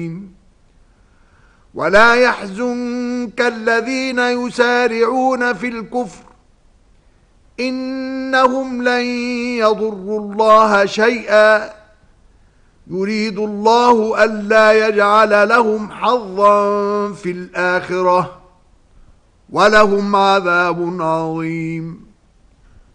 العالمين. ولا يحزنك الذين يسارعون في الكفر إنهم لن يضروا الله شيئا يريد الله ألا يجعل لهم حظا في الآخرة ولهم عذاب عظيم.